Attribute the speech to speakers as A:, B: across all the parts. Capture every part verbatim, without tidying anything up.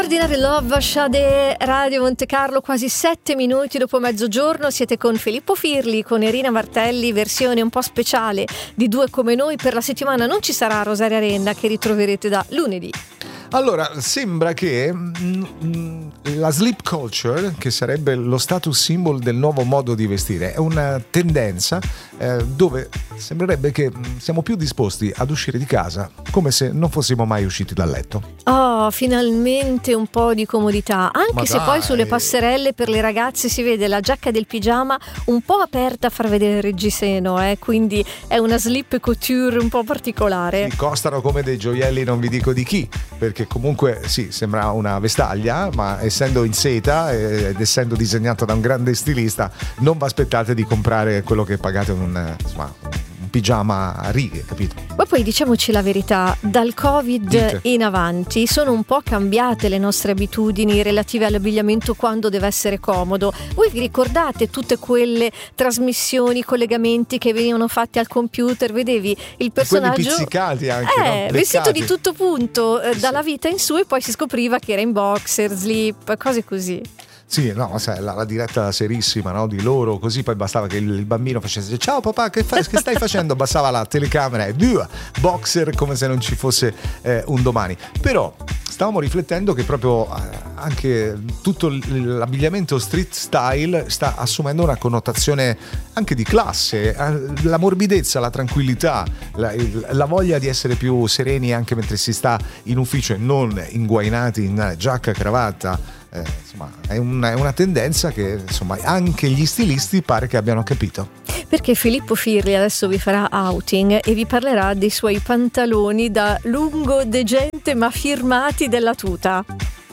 A: Ordinary Love, Sade, Radio Monte Carlo, quasi sette minuti dopo mezzogiorno. Siete con Filippo Firli, con Irina Martelli, versione un po' speciale di Due come noi. Per la settimana non ci sarà Rosaria Renna, che ritroverete da lunedì.
B: Allora, sembra che mm, la sleep culture, che sarebbe lo status symbol del nuovo modo di vestire, è una tendenza eh, dove sembrerebbe che siamo più disposti ad uscire di casa come se non fossimo mai usciti dal letto.
A: Oh, finalmente un po' di comodità, anche
B: Ma
A: se
B: dai.
A: poi sulle passerelle per le ragazze si vede la giacca del pigiama un po' aperta a far vedere il reggiseno, eh? Quindi è una sleep couture un po' particolare.
B: Sì, costano come dei gioielli, non vi dico di chi, perché comunque sì, sembra una vestaglia, ma essendo in seta ed essendo disegnata da un grande stilista, non vi aspettate di comprare quello che pagate un, insomma, un pigiama a righe, capito?
A: Ma poi diciamoci la verità, dal Covid
B: Dite.
A: in avanti sono un po' cambiate le nostre abitudini relative all'abbigliamento quando deve essere comodo. Voi vi ricordate tutte quelle trasmissioni, collegamenti che venivano fatti al computer? Vedevi il personaggio
B: Quelli pizzicati anche,
A: eh,
B: no?
A: vestito
B: Leccati.
A: di tutto punto eh,
B: Sì.
A: dalla vita in su, e poi si scopriva che era in boxer, slip, cose così.
B: Sì, no, sai, la, la diretta serissima, no, di loro, così poi bastava che il, il bambino facesse ciao papà, che, fai, che stai facendo? Abbassava la telecamera e due boxer come se non ci fosse eh, un domani. Però stavamo riflettendo che proprio eh, anche tutto l'abbigliamento street style sta assumendo una connotazione anche di classe, eh, la morbidezza, la tranquillità, la, il, la voglia di essere più sereni anche mentre si sta in ufficio e non inguainati in giacca, cravatta. Eh, insomma, è una, è una tendenza che insomma anche gli stilisti pare che abbiano capito.
A: Perché Filippo Firli adesso vi farà outing e vi parlerà dei suoi pantaloni da lungo degente ma firmati della tuta.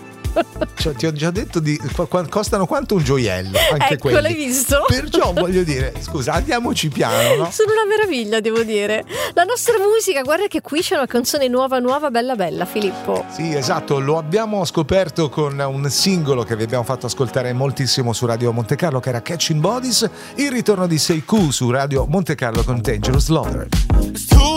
B: Cioè, ti ho già detto di qu- qu- costano quanto un gioiello, anche
A: Ecco,
B: quelli.
A: l'hai visto?
B: Perciò voglio dire, scusa, andiamoci piano, no?
A: Sono una meraviglia, devo dire. La nostra musica, guarda che qui c'è una canzone nuova nuova, bella bella, Filippo.
B: Sì, esatto, lo abbiamo scoperto con un singolo che vi abbiamo fatto ascoltare moltissimo su Radio Monte Carlo, che era Catching Bodies, il ritorno di Seiku su Radio Monte Carlo con Dangerous Lover.